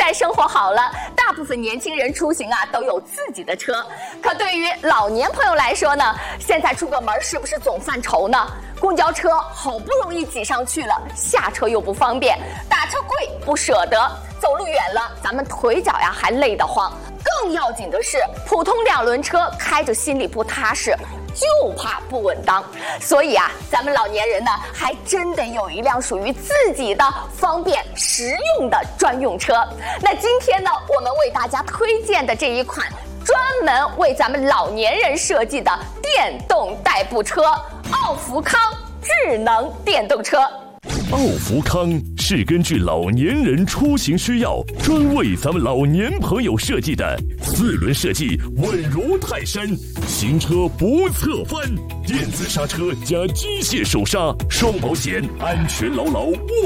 在生活好了，大部分年轻人出行都有自己的车。可对于老年朋友来说呢，现在出个门是不是总犯愁呢？公交车好不容易挤上去了，下车又不方便，打车贵不舍得，走路远了咱们腿脚还累得慌。更要紧的是，普通2轮车开着心里不踏实，就怕不稳当。所以咱们老年人呢，还真得有一辆属于自己的方便实用的专用车。那今天呢，我们为大家推荐的这一款专门为咱们老年人设计的电动代步车——奥福康智能电动车。 奥福康是根据老年人出行需要，专为咱们老年朋友设计的4轮设计，稳如泰山，行车不侧翻，电子刹车加机械手刹，双保险，安全牢牢握